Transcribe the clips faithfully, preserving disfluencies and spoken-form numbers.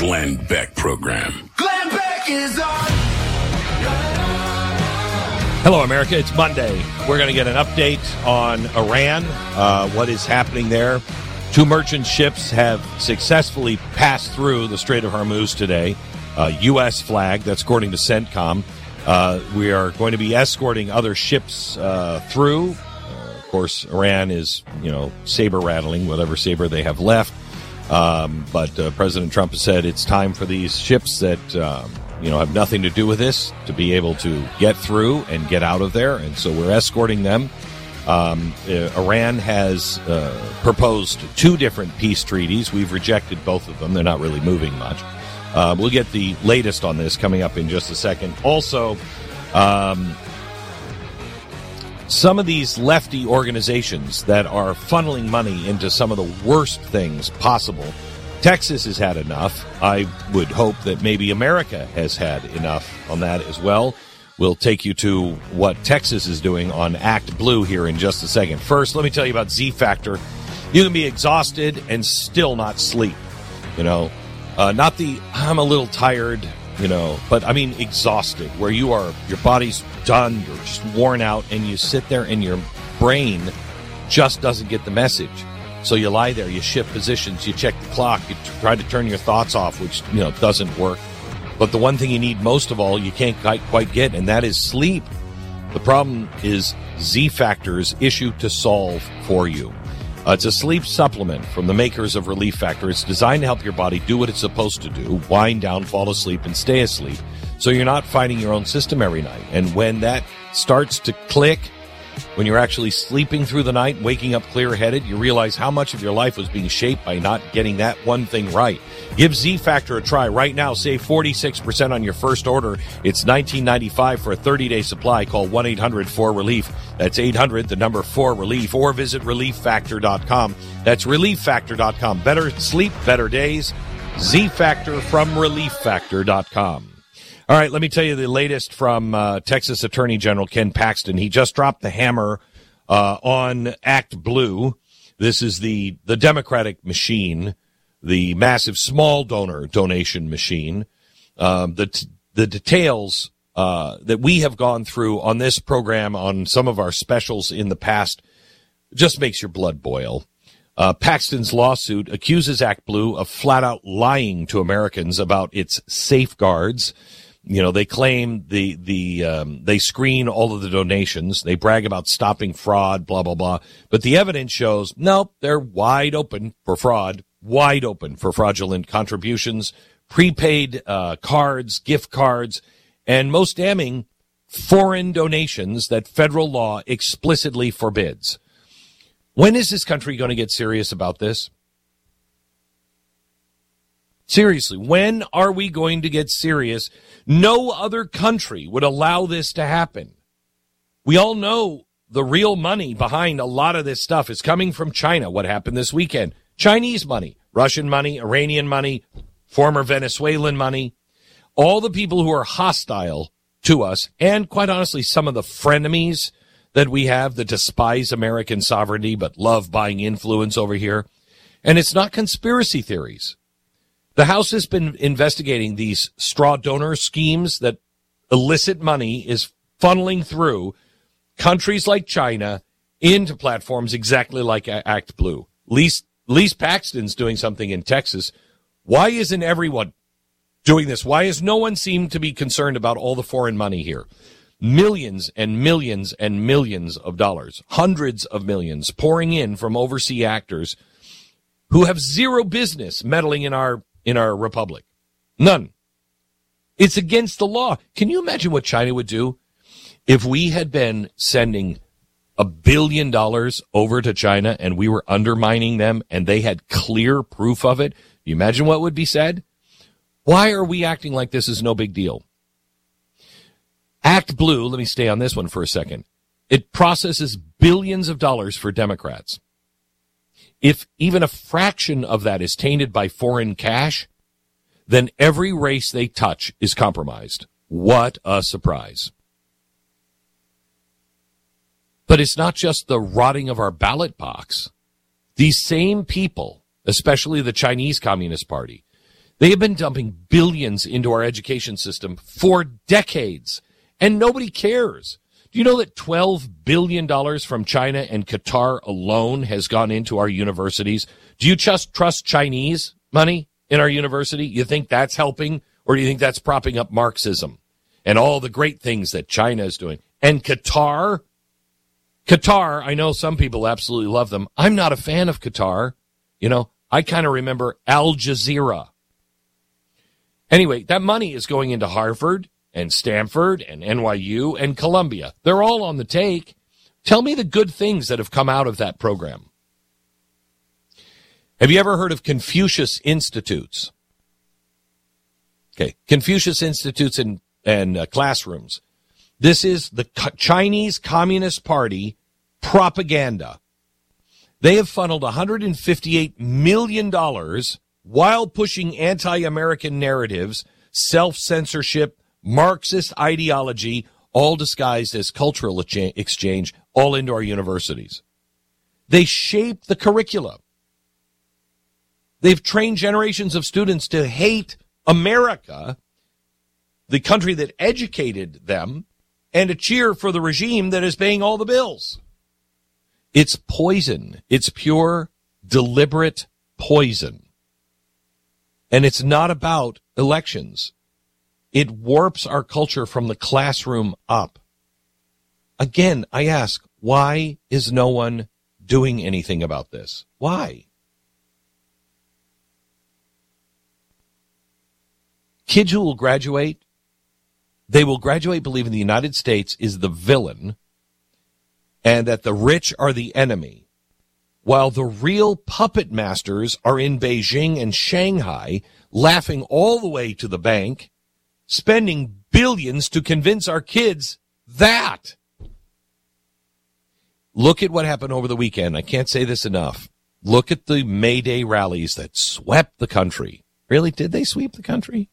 Glenn Beck Program. Glenn Beck is on. Hello, America. It's Monday. We're going to get an update on Iran, uh, what is happening there. Two merchant ships have successfully passed through the Strait of Hormuz today. Uh, U S flag, that's according to CENTCOM. Uh, we are going to be escorting other ships uh, through. Uh, of course, Iran is, you know, saber-rattling, whatever saber they have left. Um, but uh, President Trump has said it's time for these ships that, um, you know, have nothing to do with this to be able to get through and get out of there. And so we're escorting them. Um, uh, Iran has uh, proposed two different peace treaties. We've rejected both of them. They're not really moving much. Uh, we'll get the latest on this coming up in just a second. Also, um, some of these lefty organizations that are funneling money into some of the worst things possible. Texas has had enough. I would hope that maybe America has had enough on that as well. We'll take you to what Texas is doing on Act Blue here in just a second. First, let me tell you about Z Factor. You can be exhausted and still not sleep. You know, uh, not the I'm a little tired, you know, but I mean exhausted, where you are, your body's done, you're just worn out, and you sit there and your brain just doesn't get the message. So you lie there, you shift positions, you check the clock, you try to turn your thoughts off, which, you know, doesn't work. But the one thing you need most of all, you can't quite get, and that is sleep. The problem is Z Factor's issue to solve for you. Uh, it's a sleep supplement from the makers of Relief Factor. It's designed to help your body do what it's supposed to do, wind down, fall asleep, and stay asleep, so you're not fighting your own system every night. And when that starts to click, when you're actually sleeping through the night, waking up clear-headed, you realize how much of your life was being shaped by not getting that one thing right. Give Z Factor a try right now. Save forty-six percent on your first order. It's nineteen ninety-five dollars for a thirty-day supply. Call one eight hundred four relief. That's eight hundred, the number four relief, or visit relief factor dot com. That's relief factor dot com. Better sleep, better days. Z Factor from relief factor dot com. All right, let me tell you the latest from uh, Texas Attorney General Ken Paxton. He just dropped the hammer uh, on Act Blue. This is the, the Democratic machine, the massive small donor donation machine. Um, the t- the details uh, that we have gone through on this program, on some of our specials in the past, just makes your blood boil. Uh, Paxton's lawsuit accuses Act Blue of flat-out lying to Americans about its safeguards. You know, they claim the, the, um, they screen all of the donations. They brag about stopping fraud, blah, blah, blah. But the evidence shows, nope, they're wide open for fraud, wide open for fraudulent contributions, prepaid, uh, cards, gift cards, and most damning, foreign donations that federal law explicitly forbids. When is this country going to get serious about this? Seriously, when are we going to get serious? No other country would allow this to happen. We all know the real money behind a lot of this stuff is coming from China. What happened this weekend? Chinese money, Russian money, Iranian money, former Venezuelan money. All the people who are hostile to us, and quite honestly, some of the frenemies that we have that despise American sovereignty but love buying influence over here. And it's not conspiracy theories. The House has been investigating these straw donor schemes that illicit money is funneling through countries like China into platforms exactly like Act Blue. Least, Least Paxton's doing something in Texas. Why isn't everyone doing this? Why has no one seemed to be concerned about all the foreign money here? Millions and millions and millions of dollars, hundreds of millions pouring in from overseas actors who have zero business meddling in our in our republic. None. It's against the law. Can you imagine what China would do if we had been sending a billion dollars over to China and we were undermining them and they had clear proof of it? You imagine what would be said? Why are we acting like this is no big deal? Act Blue, let me stay on this one for a second. It processes billions of dollars for Democrats. If even a fraction of that is tainted by foreign cash, then every race they touch is compromised. What a surprise. But it's not just the rotting of our ballot box. These same people, especially the Chinese Communist Party, They have been dumping billions into our education system for decades, and nobody cares. Do you know that twelve billion dollars from China and Qatar alone has gone into our universities? Do you just trust Chinese money in our university? You think that's helping, or do you think that's propping up Marxism and all the great things that China is doing? And Qatar, Qatar, I know some people absolutely love them. I'm not a fan of Qatar. You know, I kind of remember Al Jazeera. Anyway, that money is going into Harvard and Stanford and N Y U and Columbia. They're all on the take. Tell me the good things that have come out of that program. Have you ever heard of Confucius Institutes? Okay, Confucius Institutes and, and uh, classrooms. This is the Chinese Communist Party propaganda. They have funneled one hundred fifty-eight million dollars while pushing anti-American narratives, self-censorship, Marxist ideology, all disguised as cultural exchange, all into our universities. They shape the curricula. They've trained generations of students to hate America, the country that educated them, and to cheer for the regime that is paying all the bills. It's poison. It's pure, deliberate poison. And it's not about elections. It warps our culture from the classroom up. Again, I ask, why is no one doing anything about this? Why? Kids who will graduate, they will graduate believing the United States is the villain and that the rich are the enemy, while the real puppet masters are in Beijing and Shanghai, laughing all the way to the bank, spending billions to convince our kids that. Look at what happened over the weekend. I can't say this enough. Look at the May Day rallies that swept the country. Really, did they sweep the country?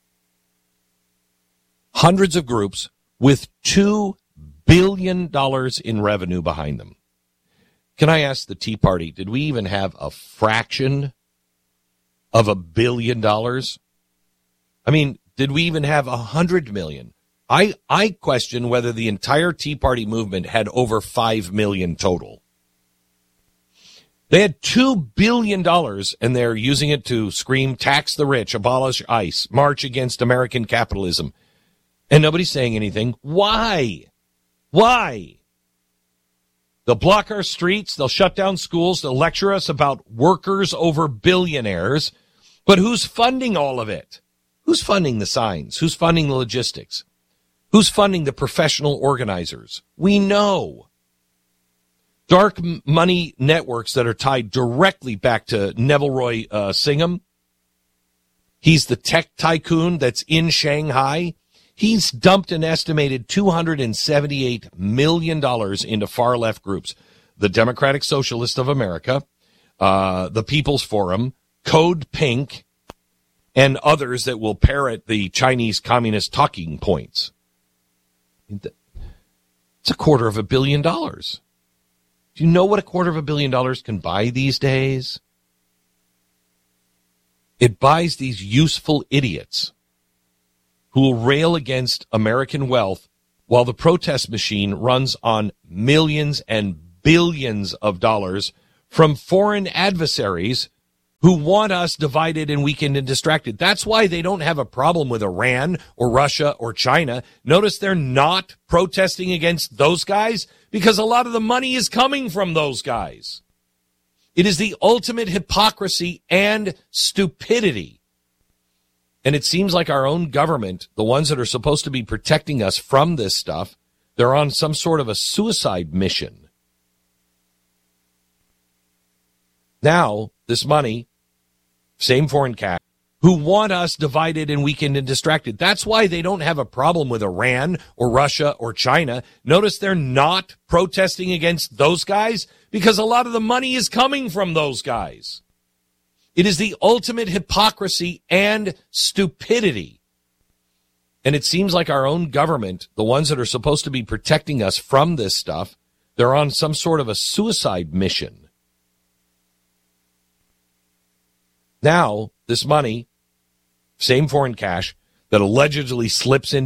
Hundreds of groups with two billion dollars in revenue behind them. Can I ask the Tea Party, did we even have a fraction of a billion dollars? I mean, did we even have a hundred million? I, I question whether the entire Tea Party movement had over five million total. They had two billion dollars, and they're using it to scream, tax the rich, abolish ICE, march against American capitalism. And nobody's saying anything. Why? Why? They'll block our streets. They'll shut down schools. They'll lecture us about workers over billionaires. But who's funding all of it? Who's funding the signs? Who's funding the logistics? Who's funding the professional organizers? We know. Dark money networks that are tied directly back to Neville Roy uh, Singham. He's the tech tycoon that's in Shanghai. He's dumped an estimated two hundred seventy-eight million dollars into far-left groups. The Democratic Socialists of America, uh, the People's Forum, Code Pink, and others that will parrot the Chinese communist talking points. It's a quarter of a billion dollars. Do you know what a quarter of a billion dollars can buy these days? It buys these useful idiots who will rail against American wealth while the protest machine runs on millions and billions of dollars from foreign adversaries who want us divided and weakened and distracted. That's why they don't have a problem with Iran or Russia or China. Notice they're not protesting against those guys because a lot of the money is coming from those guys. It is the ultimate hypocrisy and stupidity. And it seems like our own government, the ones that are supposed to be protecting us from this stuff, they're on some sort of a suicide mission. Now, this money, same foreign cash, who want us divided and weakened and distracted. That's why they don't have a problem with Iran or Russia or China. Notice they're not protesting against those guys because a lot of the money is coming from those guys. It is the ultimate hypocrisy and stupidity. And it seems like our own government, the ones that are supposed to be protecting us from this stuff, they're on some sort of a suicide mission. Now, this money, same foreign cash that allegedly slips into